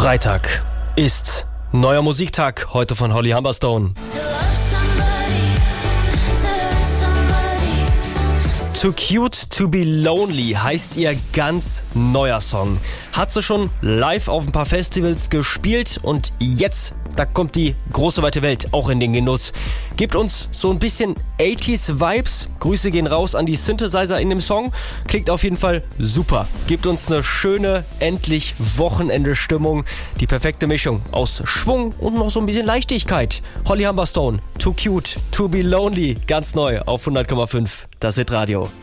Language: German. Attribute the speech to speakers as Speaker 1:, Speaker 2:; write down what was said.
Speaker 1: Freitag ist neuer Musiktag, heute von Holly Humberstone. Too Cute to be Lonely heißt ihr ganz neuer Song. Hat sie schon live auf ein paar Festivals gespielt und jetzt, da kommt die große weite Welt auch in den Genuss. Gibt uns so ein bisschen 80s Vibes. Grüße gehen raus an die Synthesizer in dem Song. Klingt auf jeden Fall super. Gibt uns eine schöne, endlich Wochenende-Stimmung. Die perfekte Mischung aus Schwung und noch so ein bisschen Leichtigkeit. Holly Humberstone, Too Cute to be Lonely, ganz neu auf 100,5. Das Hit Radio.